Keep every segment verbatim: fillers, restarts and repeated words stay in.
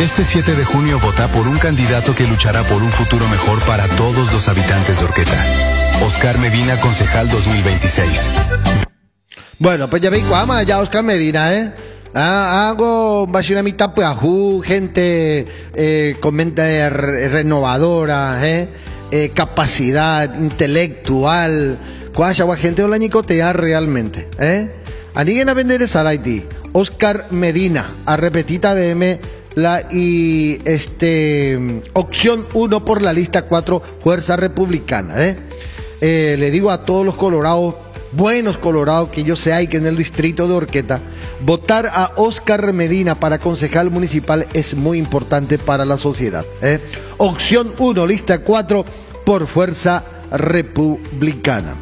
Este siete de junio vota por un candidato que luchará por un futuro mejor para todos los habitantes de Orqueta. Oscar Medina, concejal dos mil veintiséis. Bueno, pues ya veis, ama ya Oscar Medina, ¿eh? Ah, hago mitad puajú, gente eh, con mente re renovadora, ¿eh? Eh, capacidad intelectual, cuaya gente o la nicotea realmente, ¿eh? Aniguen a vender esa Haití. Oscar Medina, a repetita B M la y este opción uno por la lista cuatro, Fuerza Republicana, ¿eh? Eh, le digo a todos los colorados, buenos colorados que yo sé hay que en el distrito de Orqueta, votar a Oscar Medina para concejal municipal es muy importante para la sociedad, ¿eh? Opción uno, lista cuatro por Fuerza Republicana.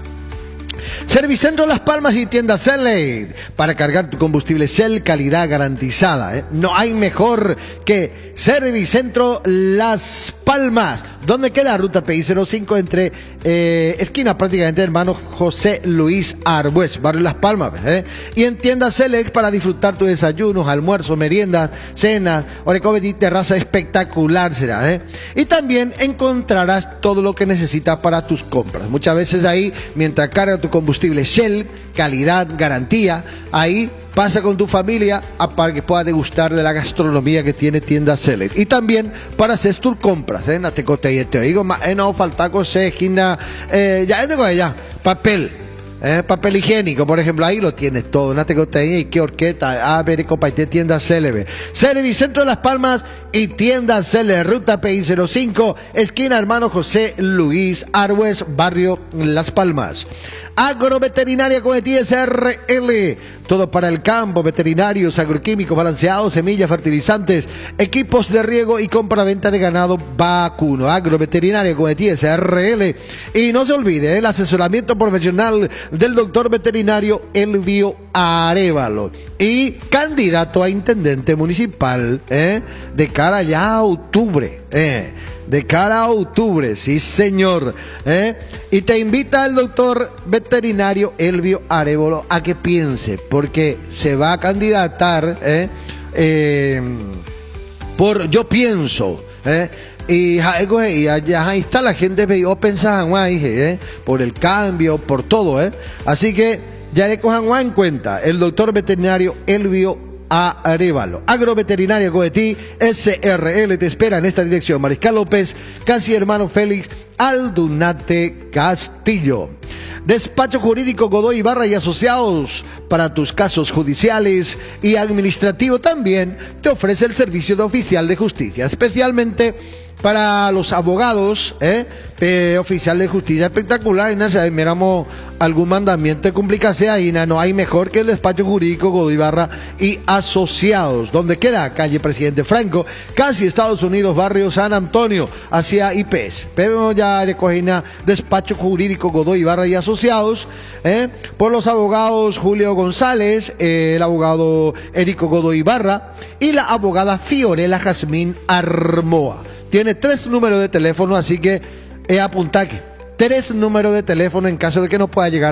Servicentro Las Palmas y tienda Shell para cargar tu combustible Shell, calidad garantizada, ¿eh? No hay mejor que Servicentro Las Palmas. ¿Dónde queda? Ruta P I cero cinco entre eh, esquina prácticamente hermano José Luis Arbues, barrio Las Palmas, ¿eh? Y en tienda Select para disfrutar tus desayunos, almuerzos, meriendas, cenas, orecove y terraza espectacular será, ¿eh? Y también encontrarás todo lo que necesitas para tus compras. Muchas veces ahí, mientras carga tu combustible Shell, calidad, garantía, ahí pasa con tu familia a para que puedas degustar de la gastronomía que tiene tienda Select. Y también para hacer tus compras, ¿eh? Te cote, te digo, eh, no falta cosa, esquina, eh, ya tengo allá, papel. Eh, papel higiénico, por ejemplo, ahí lo tienes todo, no te cote y qué Orqueta, a ver, compartir tienda Celebre. Celebre Centro de Las Palmas y tienda Celebre, ruta P I cero cinco, esquina hermano José Luis Arbues, barrio Las Palmas. Agroveterinaria Cometíes R L, todo para el campo, veterinarios, agroquímicos balanceados, semillas, fertilizantes, equipos de riego y compra-venta de ganado vacuno. Agroveterinaria Cometíes R L. Y no se olvide el asesoramiento profesional del doctor veterinario Elvio Arevalo y candidato a intendente municipal, ¿eh? De cara ya a octubre, ¿eh? De cara a octubre, sí señor, ¿eh? Y te invita el doctor veterinario Elvio Arevalo a que piense, porque se va a candidatar, ¿eh? Eh, por Yo Pienso, ¿eh? Y ahí está la gente, yo pensaba, ¿eh? Por el cambio, por todo, ¿eh? Así que ya le cojan en cuenta el doctor veterinario Elvio Arevalo. Agroveterinaria Coetí S R L te espera en esta dirección. Mariscal López, casi hermano Félix Aldunate Castillo. Despacho Jurídico Godoy Ibarra y Asociados, para tus casos judiciales y administrativos también te ofrece el servicio de oficial de justicia, especialmente para los abogados, ¿eh? Eh, oficial de justicia espectacular. Y no sé, miramos algún mandamiento de complicarse ahí, no hay mejor que el despacho jurídico Godoy Ibarra y Asociados. ¿Dónde queda? Calle Presidente Franco, casi Estados Unidos, barrio San Antonio, hacia I P S. Pero ya recogina despacho jurídico Godoy Ibarra y Asociados, ¿eh? Por los abogados Julio González, eh, el abogado Érico Godoy Ibarra y la abogada Fiorella Jazmín Armoa. Tiene tres números de teléfono, así que eh, apunta aquí. Tres números de teléfono en caso de que no pueda llegar